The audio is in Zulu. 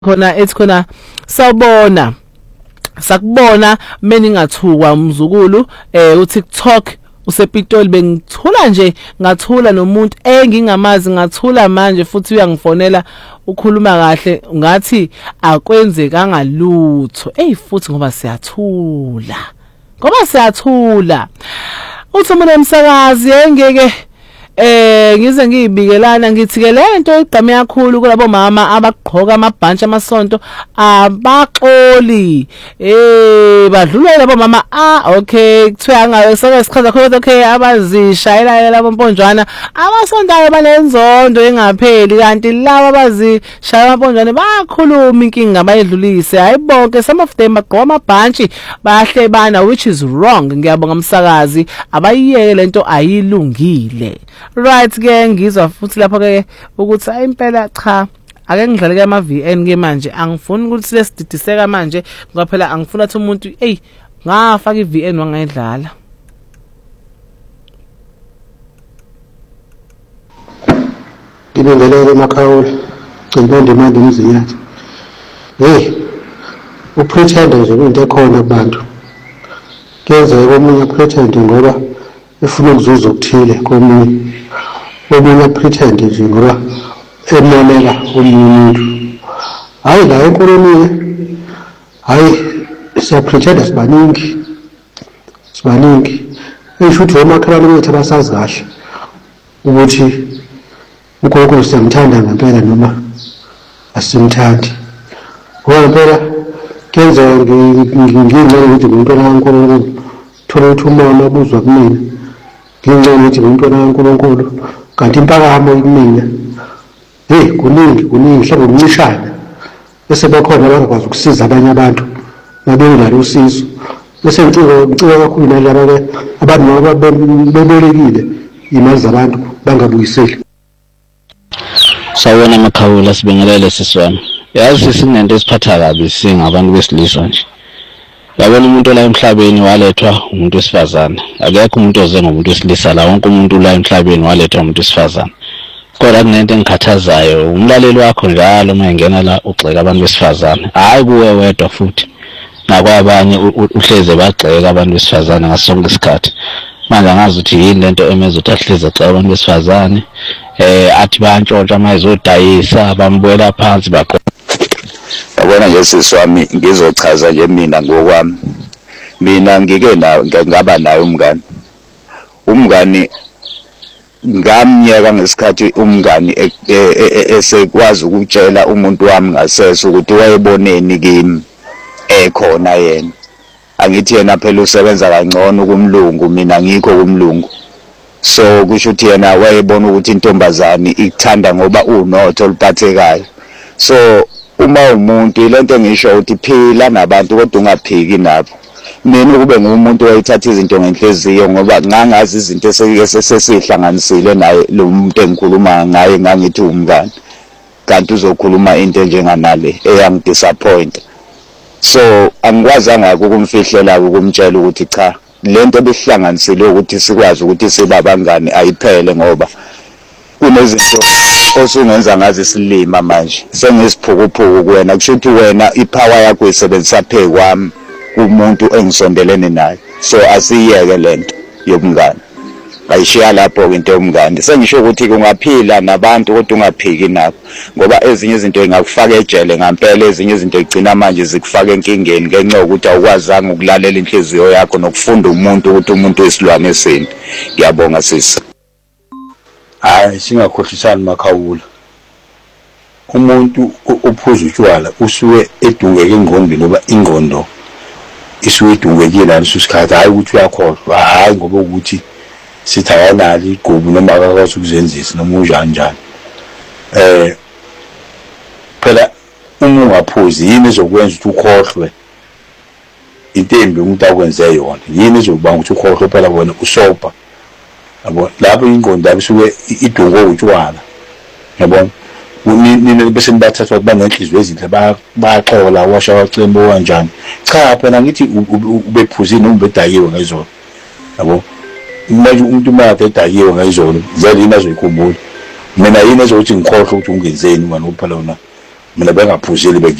khona ethi khona sawubona sakubona meningathukwa umzukulu uTikTok usePitoli bengithula nje ngathula nomuntu engingamazi ngathula manje futhi uyangifonela ukhuluma kahle ngathi akwenzekanga lutho futhi ngoba siyathula uthi umuntu emsakazi engeke ngize ngiyibikelana ngithi ke lento igqame kakhulu kulabo mama abaqhoka amabhantshi amasonto abaxoli badlula labo mama okay kuthiwa ngabe sokusichaza khona okay abazishayela labo mponjwana abasondayo banenzondo engapheli kanti laba abazishaya amponjwana bakhuluma inkinga bayedlulise hayi bonke some of them bagqoka amabhantshi bayahlebana which is wrong ngiyabonga umsakazi abayiyeke lento ayilungile. Right ke ngizwa futhi lapha ke ukuthi impela cha ake ngidlale ke ama VN ke manje angifuni ukuthi lesididiseka manje ngoba phela angifuna ukuthi umuntu ngafaka iVN wangayidlala ngibingelele Makhawula ngicela manje umziyathi upretend nje into ekhona kubantu kenzeka omunye pretend ngoba efuna ukuzuza okuthile komunye omunye pretend nje ngoba emonela umuntu hayi la enkulumo hayi siya pretend sibaningi esho ukuthi omakhalane wethu abasazi kahle ukuthi uNkulunkulu siyamthanda ngempela noma asimthandi ngoba phela kenzeka ngingcela ukuthi ngumntwana kaNkulunkulu thola ukuthi umama obuzwa kumina ngingcela ukuthi ngumntwana kaNkulunkulu kanti impakamo kumina kuningi mhlawumbe umncishana bese bakhona abangakwazi ukusiza abanye abantu babengilalo usizo bese ngicela kakhulu nalabo ke abantu bebolekile imali zabantu bangabuyiseli. Sawona Makhawula sibingelele siswami yazi sinento esiphatha kabi singabantu besilisa nje yabona umuntu la emhlabeni walethwa umuntu wesifazane akekho umuntu oze ngomuntu wesilisa la wonke umuntu la emhlabeni walethwa umuntu wesifazane kodwa kunento engikhathazayo umlaleli wakho njalo uma engena la ugxeka abantu besifazane hayi kuwe wedwa futhi nakwabanye uhleze bagxeka abantu besifazane ngasonke isikhathi manje angazi ukuthi yini lento emenza ukuthi ahleze agxeka abantu besifazane athi bantshontsha mayizodayisa bambuyela phansi baqo. Yabona nje siswami ngizochaza nje mina ngokwami mina ngike ngaba naye umngani ngamnyeka ngesikhathi umngani esekwazi ukutshela umuntu wami ngasese ukuthi wayeboneni kimi ekhona yena angithi yena phela usebenza kangcono kumlungu mina ngikho kumlungu so kusho ukuthi yena wayebona ukuthi intombazane ikuthanda ngoba unotho oluphathekayo so uma umuntu lento ngisho ukuthi phila nabantu kodwa ungaphiki nabo mina kube ngumuntu oyithatha izinto ngenhliziyo ngoba ngangazi izinto esesihlanganisile naye lo muntu engikhuluma ngaye ngangithi umngani kanti uzokhuluma into njenganale eyangidisappoint so angikwazanga ukumfihlela ukumtshela ukuthi cha lento ebihlanganisile ukuthi sikwazi ukuthi sibe abangani ayiphele ngoba kunezinto osungenza ngazi silima manje sengisiphukuPhuku kuwena kusho ukuthi wena ipower yakho isebenzisa phe kwami kumuntu engisondelene naye so asiyeke lento yobungani ayishiya lapho into yomngani sengisho ukuthi kungaphila nabantu kodwa ungaphiki nabo ngoba ezinye izinto ingakufaka ejele ngempela ezinye izinto igcina manje zikufaka enkingeni ngenxa yokuthi awukwazanga ukulalela inhliziyo yakho nokufunda umuntu ukuthi umuntu wesilwane esini. Ngiyabonga sisi. Hayi singakhohlisani Makhawula umuntu ophuza utshwala usuke edungeke ingqondo ngoba ingqondo isuke edungekile laleso sikhathi hayi ukuthi uyakhohlwa hayi ngoba ukuthi sithi awanali igqubu noma akakwazi ukuzenzisa noma unjani phela uma ungaphuzi yini ezokwenza ukuthi ukhohlwe into embi umuntu akwenze yona yini ezokubanga ukuthi ukhohlwe phela wena usopa yabo lapho ingqondo yakho isuke idungwe utshwala yabo nina bese nibathatha kuba nenhliziyo ezinhle baxola washa wacembo kanjani cha phela ngithi ubephuzini noma bedayiwe ngayizona yabo manje umuntu manje edayiwe ngayizona vele yini azoyikhumbula mina yini ezokuthi ngikhohle ukuthi ungenzeni wena uphela wona mina bengaphuzeli